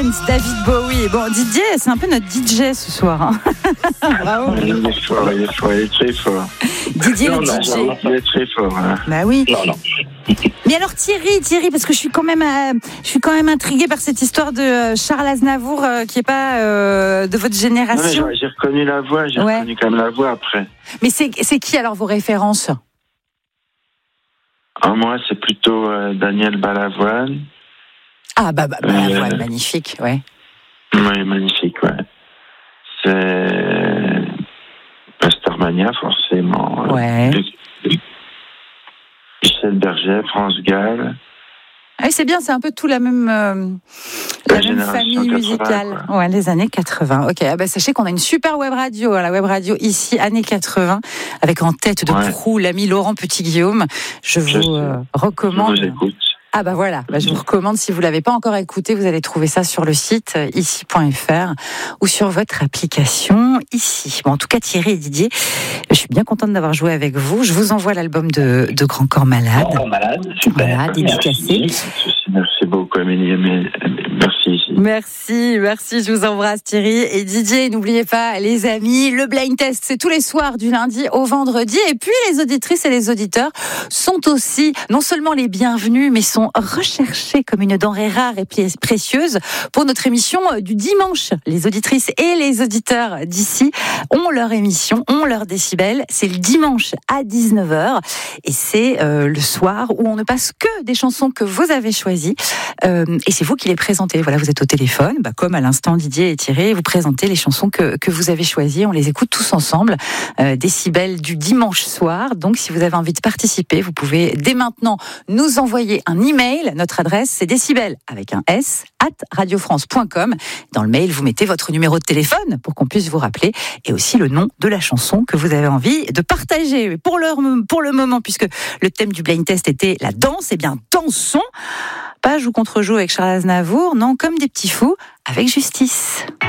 Dance, David Bowie. Bon, Didier, c'est un peu notre DJ ce soir. Hein. Bravo. Il est très fort. Didier, le DJ. Il est très fort. Hein. Bah oui. Non. Mais alors Thierry, parce que je suis quand même intriguée par cette histoire de Charles Aznavour qui est pas de votre génération. Non, j'ai reconnu la voix, j'ai reconnu quand même la voix après. Mais c'est qui alors vos références? Moi, c'est plutôt Daniel Balavoine. Ah Balavoine, magnifique, ouais. Oui, magnifique, ouais. C'est Pastormania, forcément. Ouais. Michel Berger, France Gall. Ah oui, c'est bien, c'est un peu tout la même famille musicale. Ouais, les années 80. Ok, sachez qu'on a une super web radio, la web radio ici, années 80, avec en tête de proue l'ami Laurent Petit-Guillaume. Je vous recommande. Je vous écoute. Ah voilà, je vous recommande, si vous ne l'avez pas encore écouté, vous allez trouver ça sur le site ici.fr ou sur votre application ici. Bon, en tout cas, Thierry et Didier, je suis bien contente d'avoir joué avec vous. Je vous envoie l'album de Grand Corps Malade. Grand Corps Malade, super. Voilà, dédicacé. Merci beaucoup, Amélie. Merci. Merci, je vous embrasse Thierry et Didier. N'oubliez pas, les amis, le blind test, c'est tous les soirs du lundi au vendredi. Et puis, les auditrices et les auditeurs sont aussi non seulement les bienvenus, mais sont recherchés comme une denrée rare et précieuse pour notre émission du dimanche. Les auditrices et les auditeurs d'ici ont leur émission, ont leur décibel. C'est le dimanche à 19h et c'est le soir où on ne passe que des chansons que vous avez choisies et c'est vous qui les présentez. Voilà, vous êtes au téléphone, comme à l'instant Didier et Thierry, vous présentez les chansons que vous avez choisies. On les écoute tous ensemble. Décibel du dimanche soir. Donc si vous avez envie de participer, vous pouvez dès maintenant nous envoyer un email. Notre adresse, c'est décibel avec un S @radiofrance.com. Dans le mail, vous mettez votre numéro de téléphone pour qu'on puisse vous rappeler et aussi le nom de la chanson que vous avez envie de partager. Pour le moment, puisque le thème du blind test était la danse, eh bien dansons. Pas joue contre joue avec Charles Aznavour, non, comme des petits fous avec Justice.